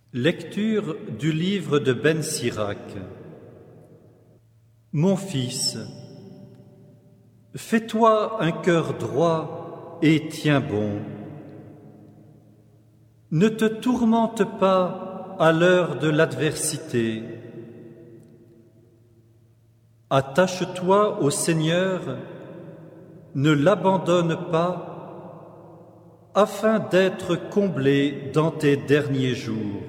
Lecture du livre de Ben Sirac. Mon fils, fais-toi un cœur droit et tiens bon. Ne te tourmente pas à l'heure de l'adversité. Attache-toi au Seigneur, ne l'abandonne pas, afin d'être comblé dans tes derniers jours.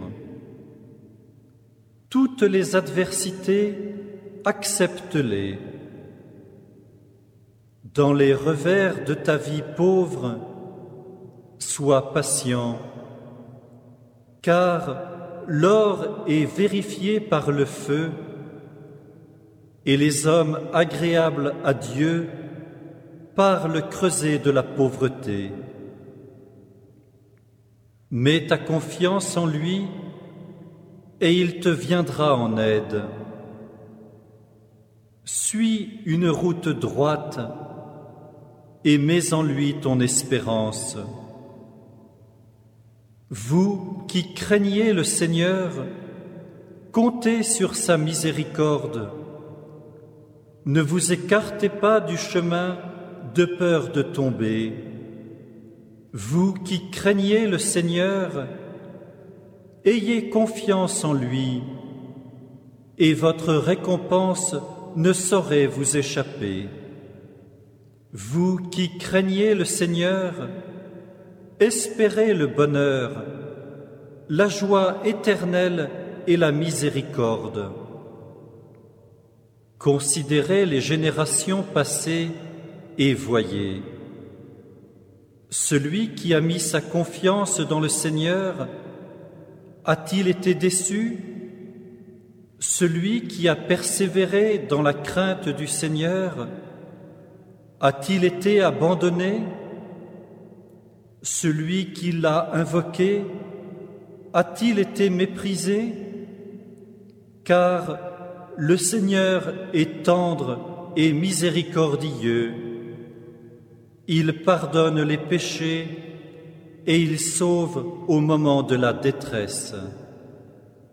Toutes les adversités, accepte-les. Dans les revers de ta vie pauvre, sois patient, car l'or est vérifié par le feu, et les hommes agréables à Dieu par le creuset de la pauvreté. Mets ta confiance en lui, et il te viendra en aide. Suis une route droite et mets en lui ton espérance. Vous qui craignez le Seigneur, comptez sur sa miséricorde. Ne vous écartez pas du chemin de peur de tomber. Vous qui craignez le Seigneur, ayez confiance en lui, et votre récompense ne saurait vous échapper. Vous qui craignez le Seigneur, espérez le bonheur, la joie éternelle et la miséricorde. Considérez les générations passées et voyez. Celui qui a mis sa confiance dans le Seigneur a-t-il été déçu? Celui qui a persévéré dans la crainte du Seigneur a-t-il été abandonné? Celui qui l'a invoqué a-t-il été méprisé? Car le Seigneur est tendre et miséricordieux. Il pardonne les péchés et il sauve au moment de la détresse.